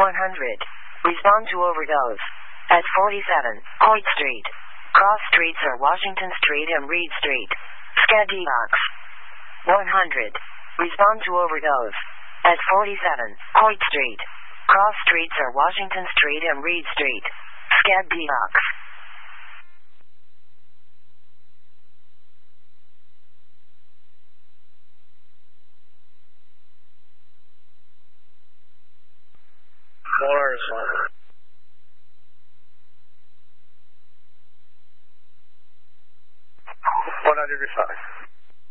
100. Respond to overdose. At 47, Coit Street. Cross streets are Washington Street and Reed Street. Skadibox. 100. Respond to overdose. At 47, Coit Street. Cross streets are Washington Street and Reed Street. Skadibox. Mars 105.